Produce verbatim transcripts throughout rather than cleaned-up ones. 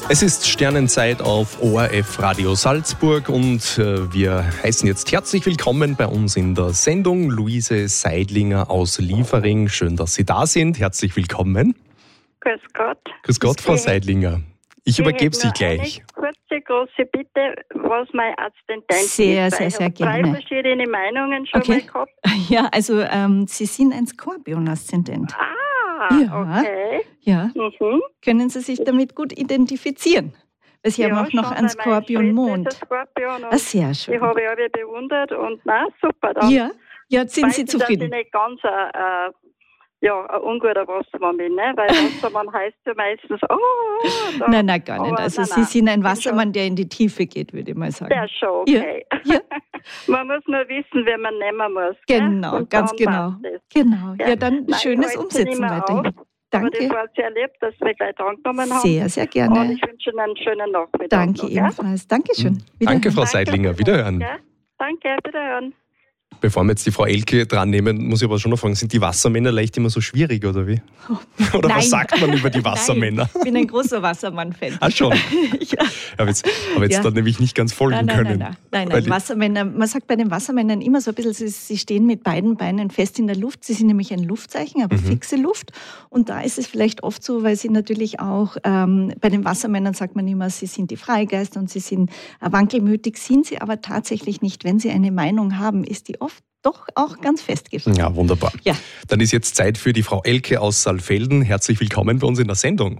Es ist Sternenzeit auf O R F Radio Salzburg und äh, wir heißen jetzt herzlich willkommen bei uns in der Sendung Luise Seidlinger aus Liefering. Schön, dass Sie da sind. Herzlich willkommen. Grüß Gott. Grüß Gott, Frau Seidlinger. Ich übergebe Sie gleich. Eine kurze, große Bitte, was meine Assistentin Sehr, ist. sehr, sehr Ich habe gerne. drei verschiedene Meinungen schon Okay. mal gehabt. Ja, also ähm, Sie sind ein Skorpion-Aszendent. Ah, Ja. okay. Ja. Mhm. Können Sie sich damit gut identifizieren? Weil Sie haben auch noch schon, einen weil meine Skorpion-Mond. Schwester ist ein Skorpion Ah, und sehr die schön. habe ich alle bewundert und na super. Dann Ja, ja, sind weiß Sie ich, dass zufrieden? ich nicht ganz ein, äh, ja, ein unguter Wassermann bin, ne? Weil Wassermann heißt ja meistens, oh, da, Nein, nein, gar nicht. aber Also nein, Sie nein, sind ein bin Wassermann, der in die Tiefe geht, würde ich mal sagen. Der ist schon okay. Ja. Man muss nur wissen, wer man nehmen muss. Gell? Genau, Und ganz dann genau. passt es. Genau. Ja. Ja, dann Nein, schönes ich halte Sie Umsetzen nicht mehr weiterhin. auf, Aber das Danke. war sehr lieb, dass wir gleich dran genommen haben. Sehr, sehr Und gerne. ich wünsche Ihnen einen schönen Nachmittag. Danke noch, gell? ebenfalls. Dankeschön. Danke, Frau Danke Seidlinger. vielmals, Wiederhören. gell? Danke, wiederhören. Bevor wir jetzt die Frau Elke dran nehmen, muss ich aber schon noch fragen, sind die Wassermänner leicht immer so schwierig, oder wie? Oder Nein. was sagt man über die Wassermänner? Nein, ich bin ein großer Wassermann-Fan. Ah, schon. Ja. Aber jetzt, aber jetzt Ja. dann nämlich nicht ganz folgen Nein, nein, können. nein, nein, nein, Weil nein. Wassermänner, man sagt bei den Wassermännern immer so ein bisschen, sie, sie stehen mit beiden Beinen fest in der Luft. Sie sind nämlich ein Luftzeichen, aber Mhm. fixe Luft. Und da ist es vielleicht oft so, weil sie natürlich auch, ähm, bei den Wassermännern sagt man immer, sie sind die Freigeister und sie sind äh, wankelmütig, sind sie aber tatsächlich nicht. Wenn sie eine Meinung haben, ist die oft doch auch ganz festgefahren. Ja, wunderbar. Ja. Dann ist jetzt Zeit für die Frau Elke aus Saalfelden. Herzlich willkommen bei uns in der Sendung.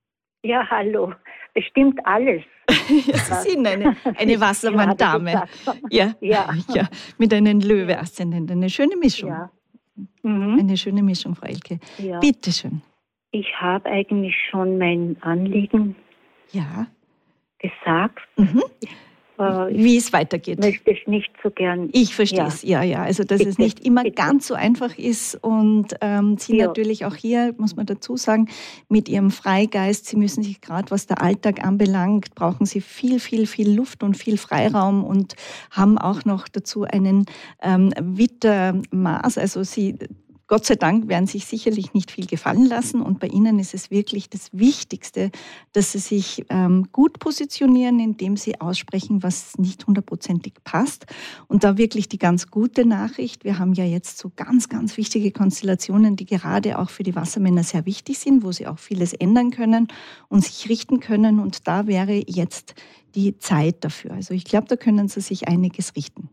Ja, hallo. Bestimmt alles. Ja, Sie sind eine, eine Wassermann-Dame. Gerade gesagt. Ja, Ja. ja, mit einem Löwe-Aszendent. Eine schöne Mischung. Ja. Mhm. Eine schöne Mischung, Frau Elke. Ja. Bitte schön. Ich habe eigentlich schon mein Anliegen Ja. gesagt. Mhm. Äh, ich Wie es weitergeht. möchte es nicht so gern. Ich verstehe es, ja, ja. Also, dass Bitte, es nicht immer bitte. ganz so einfach ist und ähm, Sie Ja. natürlich auch hier, muss man dazu sagen, mit Ihrem Freigeist, Sie müssen sich gerade, was der Alltag anbelangt, brauchen Sie viel, viel, viel Luft und viel Freiraum und haben auch noch dazu einen ähm, Wittermaß. Also Sie, Gott sei Dank, werden sich sicherlich nicht viel gefallen lassen und bei Ihnen ist es wirklich das Wichtigste, dass Sie sich ähm, gut positionieren, indem Sie aussprechen, was nicht hundertprozentig passt. Und da wirklich die ganz gute Nachricht, wir haben ja jetzt so ganz, ganz wichtige Konstellationen, die gerade auch für die Wassermänner sehr wichtig sind, wo sie auch vieles ändern können und sich richten können und da wäre jetzt die Zeit dafür. Also ich glaube, da können Sie sich einiges richten.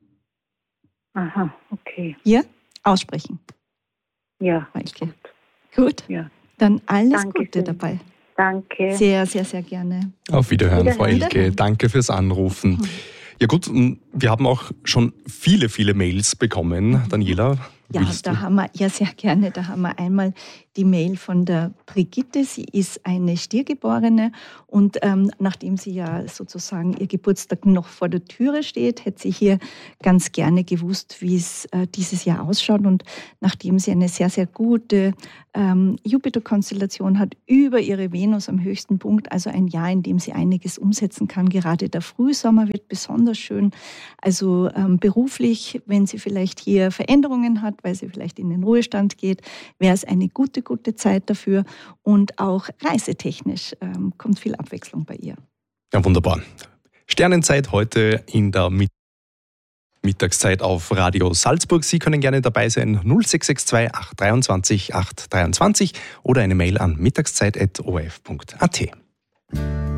Aha, okay. Hier aussprechen. Ja. Heilke. Gut, Ja. dann alles Danke Gute schön. dabei. Danke. Sehr, sehr, sehr gerne. Auf Wiederhören, Frau Wiederhören. Elke. Danke fürs Anrufen. Ja gut, wir haben auch schon viele, viele Mails bekommen. Daniela, Ja, willst da du? haben wir, ja sehr gerne, da haben wir einmal die Mail von der Brigitte. Sie ist eine Stiergeborene und ähm, nachdem sie ja sozusagen ihr Geburtstag noch vor der Türe steht, hätte sie hier ganz gerne gewusst, wie es äh, dieses Jahr ausschaut. Und nachdem sie eine sehr, sehr gute ähm, Jupiter-Konstellation hat über ihre Venus am höchsten Punkt, also ein Jahr, in dem sie einiges umsetzen kann. Gerade der Frühsommer wird besonders schön. Also ähm, beruflich, wenn sie vielleicht hier Veränderungen hat, weil sie vielleicht in den Ruhestand geht, wäre es eine gute, gute Zeit dafür. Und auch reisetechnisch ähm, kommt viel Abwechslung bei ihr. Ja, wunderbar. Sternenzeit heute in der Mit- Mittagszeit auf Radio Salzburg. Sie können gerne dabei sein. null sechs sechs zwei acht zwei drei acht zwei drei oder eine Mail an mittagszeit punkt o r f punkt a t.